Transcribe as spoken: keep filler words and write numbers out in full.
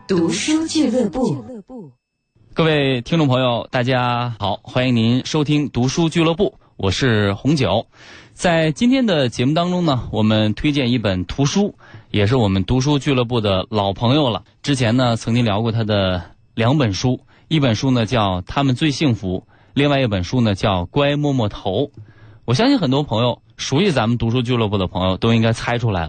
读书俱乐部。 各位听众朋友大家好，欢迎您收听读书俱乐部，我是红九。在今天的节目当中呢，我们推荐一本图书，也是我们读书俱乐部的老朋友了。之前呢曾经聊过他的两本书，一本书呢叫《他们最幸福》，另外一本书呢叫《乖摸摸头》。我相信很多朋友熟悉咱们读书俱乐部的朋友都应该猜出来了，